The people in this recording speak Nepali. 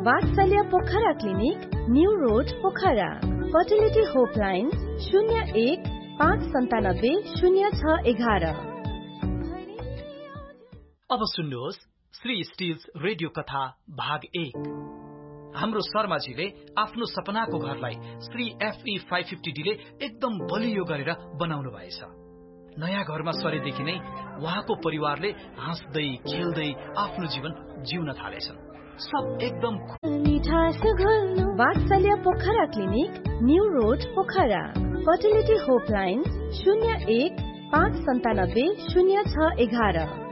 वात्सल्य Pokhara clinic, new road Pokhara. Fertility होपलाइन 01-597-0611। अब सुन्नुहोस् श्री स्टिल्स रेडियो कथा भाग 1। हाम्रो शर्माजीले आफ्नो सपनाको घरलाई श्री FE 550D ले एकदम बलियो गरेर बनाउनु भएछ। नयाँ घरमा सरेदेखि नै उहाँको परिवारले हाँस्दै खेल्दै आफ्नो जीवन जिउन थालेछन्। सब एकदम वात्सल्य Pokhara clinic, new road Pokhara. Fertility होपलाइन 01-597-0611।